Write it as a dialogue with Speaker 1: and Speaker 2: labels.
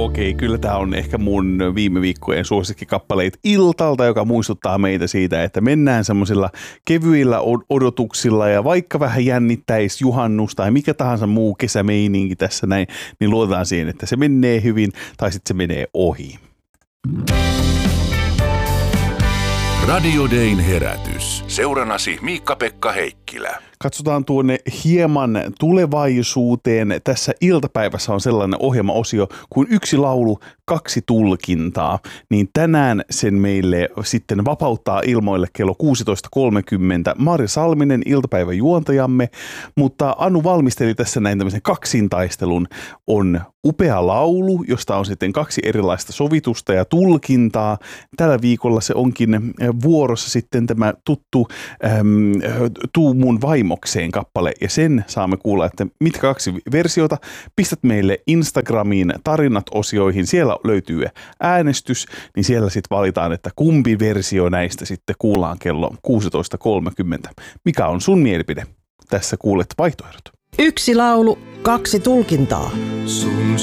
Speaker 1: Okei, kyllä tämä on ehkä mun viime viikkojen suosikkikappaleet iltalta, joka muistuttaa meitä siitä, että mennään semmoisilla kevyillä odotuksilla ja vaikka vähän jännittäisi juhannus tai mikä tahansa muu kesämeininki tässä näin, niin luotetaan siihen, että se menee hyvin tai sitten se menee ohi.
Speaker 2: Radio Dayn herätys. Seurannasi Miikka-Pekka Heikkilä.
Speaker 1: Katsotaan tuonne hieman tulevaisuuteen. Tässä iltapäivässä on sellainen ohjelmaosio kuin yksi laulu, kaksi tulkintaa. Niin tänään sen meille sitten vapauttaa ilmoille kello 16.30 Marja Salminen, iltapäivän juontajamme. Mutta Anu valmisteli tässä näin tämmöisen kaksintaistelun. On upea laulu, josta on sitten kaksi erilaista sovitusta ja tulkintaa. Tällä viikolla se onkin vuorossa sitten tämä tuttu Tuu mun vaimokseen kappale, ja sen saamme kuulla, että mitkä kaksi versiota. Pistät meille Instagramiin tarinat-osioihin, siellä löytyy äänestys, niin siellä sitten valitaan, että kumpi versio näistä sitten kuullaan kello 16.30. Mikä on sun mielipide? Tässä kuulet vaihtoehdot.
Speaker 3: Yksi laulu, kaksi tulkintaa.
Speaker 4: Sun